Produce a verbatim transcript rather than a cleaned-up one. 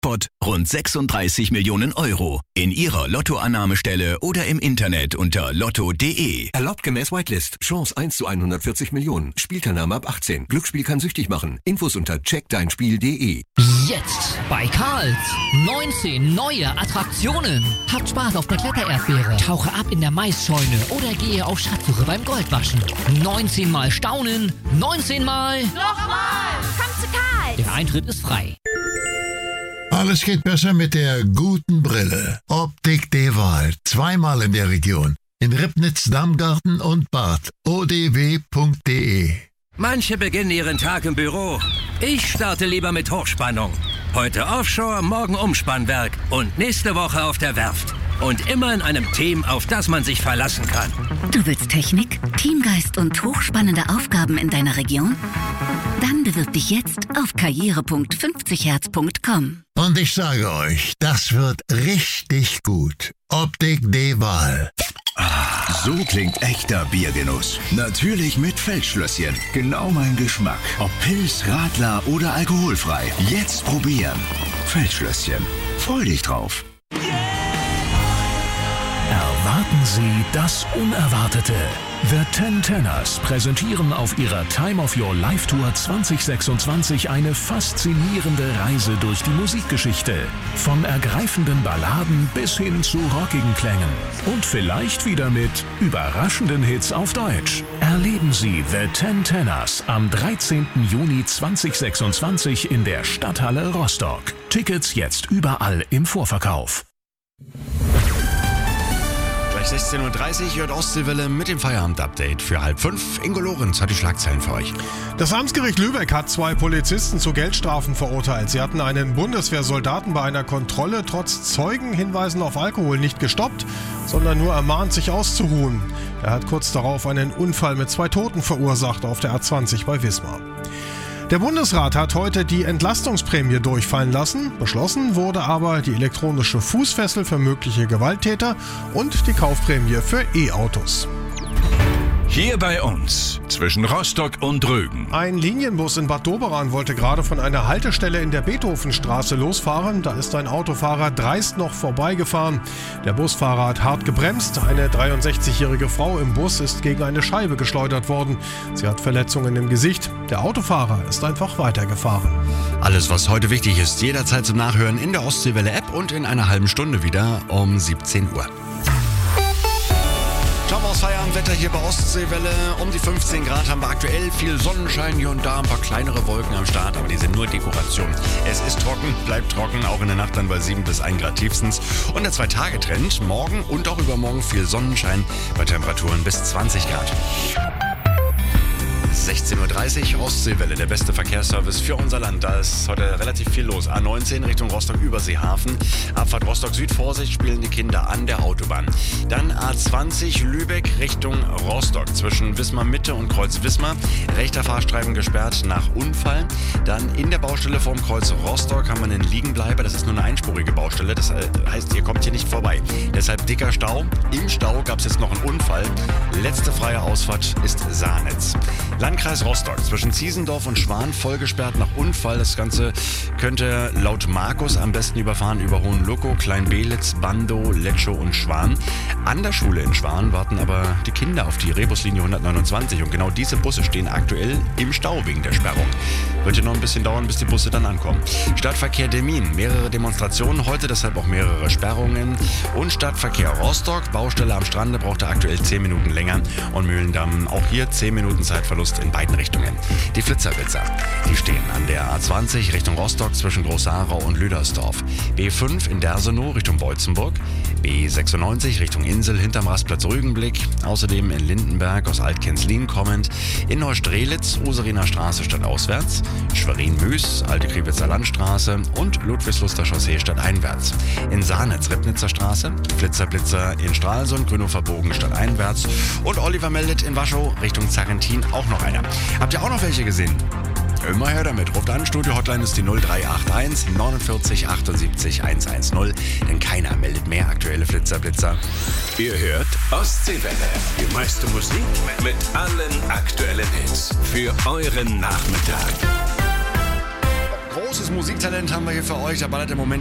Jackpot rund sechsunddreißig Millionen Euro. In Ihrer Lottoannahmestelle oder im Internet unter lotto punkt de. Erlaubt gemäß Whitelist. Chance eins zu hundertvierzig Millionen. Spielteilnahme ab achtzehn. Glücksspiel kann süchtig machen. Infos unter check dein spiel punkt de. Jetzt bei Karls. neunzehn neue Attraktionen. Habt Spaß auf der Klettererdbeere. Tauche ab in der Maisscheune oder gehe auf Schatzsuche beim Goldwaschen. neunzehn Mal staunen. neunzehn Mal. Nochmal. Komm zu Karls. Der Eintritt ist frei. Alles geht besser mit der guten Brille. Optik de Wahl. Zweimal in der Region. In Ribnitz, Damgarten und Bad. o d w punkt de. Manche beginnen ihren Tag im Büro. Ich starte lieber mit Hochspannung. Heute Offshore, morgen Umspannwerk und nächste Woche auf der Werft. Und immer in einem Team, auf das man sich verlassen kann. Du willst Technik, Teamgeist und hochspannende Aufgaben in deiner Region? Dann bewirb dich jetzt auf karriere punkt fünfzig hertz punkt com. Und ich sage euch, das wird richtig gut. Optik de Wahl. So klingt echter Biergenuss. Natürlich mit Feldschlösschen. Genau mein Geschmack. Ob Pils, Radler oder alkoholfrei. Jetzt probieren. Feldschlösschen. Freu dich drauf. Erwarten Sie das Unerwartete. The Ten Tenors präsentieren auf ihrer Time of Your Life Tour zwanzig sechsundzwanzig eine faszinierende Reise durch die Musikgeschichte. Von ergreifenden Balladen bis hin zu rockigen Klängen. Und vielleicht wieder mit überraschenden Hits auf Deutsch. Erleben Sie The Ten Tenors am dreizehnten Juni zweitausendsechsundzwanzig in der Stadthalle Rostock. Tickets jetzt überall im Vorverkauf. sechzehn Uhr dreißig hört Ostseewelle mit dem Feierabend-Update für halb fünf. Ingo Lorenz hat die Schlagzeilen für euch. Das Amtsgericht Lübeck hat zwei Polizisten zu Geldstrafen verurteilt. Sie hatten einen Bundeswehrsoldaten bei einer Kontrolle trotz Zeugenhinweisen auf Alkohol nicht gestoppt, sondern nur ermahnt, sich auszuruhen. Er hat kurz darauf einen Unfall mit zwei Toten verursacht auf der A zwanzig bei Wismar. Der Bundesrat hat heute die Entlastungsprämie durchfallen lassen. Beschlossen wurde aber die elektronische Fußfessel für mögliche Gewalttäter und die Kaufprämie für E-Autos. Hier bei uns, zwischen Rostock und Rügen. Ein Linienbus in Bad Doberan wollte gerade von einer Haltestelle in der Beethovenstraße losfahren. Da ist ein Autofahrer dreist noch vorbeigefahren. Der Busfahrer hat hart gebremst. Eine dreiundsechzigjährige Frau im Bus ist gegen eine Scheibe geschleudert worden. Sie hat Verletzungen im Gesicht. Der Autofahrer ist einfach weitergefahren. Alles, was heute wichtig ist, jederzeit zum Nachhören in der Ostseewelle-App und in einer halben Stunde wieder um siebzehn Uhr. Schauen wir aufs Feierabendwetter hier bei Ostseewelle. Um die fünfzehn Grad haben wir aktuell, viel Sonnenschein hier und da, ein paar kleinere Wolken am Start, aber die sind nur Dekoration. Es ist trocken, bleibt trocken, auch in der Nacht dann bei sieben bis ein Grad tiefstens. Und der Zwei-Tage-Trend, morgen und auch übermorgen viel Sonnenschein bei Temperaturen bis zwanzig Grad. sechzehn Uhr dreißig, Ostseewelle, der beste Verkehrsservice für unser Land. Da ist heute relativ viel los. A neunzehn Richtung Rostock-Überseehafen. Abfahrt Rostock-Süd, Vorsicht, spielen die Kinder an der Autobahn. Dann A zwanzig, Lübeck Richtung Rostock. Zwischen Wismar-Mitte und Kreuz Wismar. Rechter Fahrstreifen gesperrt nach Unfall. Dann in der Baustelle vorm Kreuz Rostock haben wir einen Liegenbleiber. Das ist nur eine einspurige Baustelle. Das heißt, ihr kommt hier nicht vorbei. Deshalb dicker Stau. Im Stau gab es jetzt noch einen Unfall. Letzte freie Ausfahrt ist Saarnetz. Landkreis Rostock, zwischen Ziesendorf und Schwan, vollgesperrt nach Unfall. Das Ganze könnte laut Markus am besten überfahren über Hohenlokow, Kleinbelitz, Bandow, Letschow und Schwan. An der Schule in Schwan warten aber die Kinder auf die Rebuslinie hundertneunundzwanzig und genau diese Busse stehen aktuell im Stau wegen der Sperrung. Wird ja noch ein bisschen dauern, bis die Busse dann ankommen. Stadtverkehr Demmin, mehrere Demonstrationen heute, deshalb auch mehrere Sperrungen. Und Stadtverkehr Rostock, Baustelle am Strande, brauchte aktuell zehn Minuten länger und Mühlendamm auch hier zehn Minuten Zeitverlust in beiden Richtungen. Die Flitzerblitzer, die stehen an der A zwanzig Richtung Rostock zwischen Großaarau und Lüdersdorf. B fünf in Dersenow Richtung Beutzenburg. B sechsundneunzig Richtung Insel hinterm Rastplatz Rügenblick. Außerdem in Lindenberg aus Altkenzlin kommend. In Neustrelitz, Useriner Straße stadtauswärts. Schwerin-Müs, Alte Kriwitzer Landstraße und Ludwigsluster Chaussee stadteinwärts. In Saarnetz, Ribnitzer Straße. Flitzerblitzer in Stralsund, Grünhofer Bogen stadteinwärts. Und Oliver meldet in Waschow Richtung Zarentin auch noch einer. Habt ihr auch noch welche gesehen? Immer her damit. Ruft an, Studio-Hotline ist die null drei acht eins neunundvierzig achtundsiebzig hundertzehn. Denn keiner meldet mehr aktuelle Flitzerblitzer. Ihr hört Ostseewelle. Die meiste Musik mit allen aktuellen Hits. Für euren Nachmittag. großes Musiktalent haben wir hier für euch. Da ballert im Moment